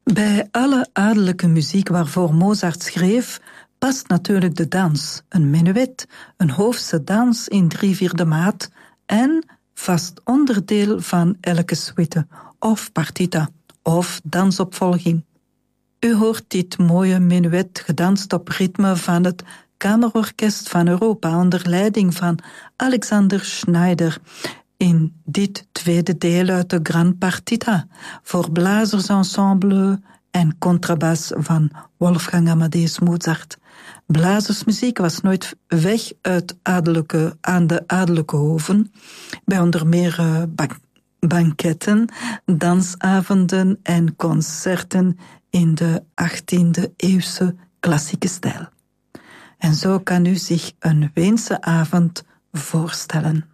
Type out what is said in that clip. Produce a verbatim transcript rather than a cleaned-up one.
Bij alle adellijke muziek waarvoor Mozart schreef, past natuurlijk de dans, een menuet, een hoofdse dans in drie vierde maat en vast onderdeel van elke suite of partita of dansopvolging. U hoort dit mooie menuet gedanst op ritme van het Kamerorkest van Europa onder leiding van Alexander Schneider in dit tweede deel uit de Gran Partita voor blazersensemble en contrabas van Wolfgang Amadeus Mozart. Blazersmuziek was nooit weg uit adellijke, aan de adellijke hoven, bij onder meer uh, bank- banketten, dansavonden en concerten in de achttiende eeuwse klassieke stijl. En zo kan u zich een Weense avond voorstellen.